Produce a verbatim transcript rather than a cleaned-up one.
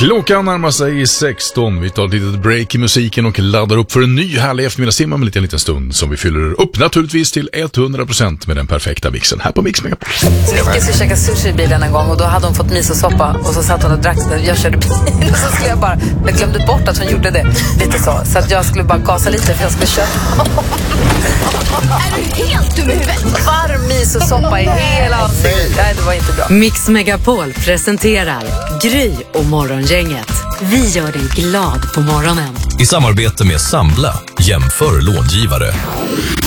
Klockan närmar sig sexton. Vi tar ett litet break i musiken och laddar upp för en ny härlig eftermiddagstimma med en liten, liten stund som vi fyller upp naturligtvis till hundra procent med den perfekta mixen här på Mix Megapol. Micke skulle käka sushi i bilen en gång och då hade hon fått misosoppa och så satt hon och drack den. Jag körde bil och så skulle jag bara, jag glömde bort att hon gjorde det lite så, så att jag skulle bara gasa lite för jag skulle köra. Är du helt dum i huvudet? Varm misosoppa i hela ansiktet. Nej, det var inte bra. Mix Megapol presenterar Gry och Morgongänget. Vi gör dig glad på morgonen. I samarbete med Sambla, jämför långivare.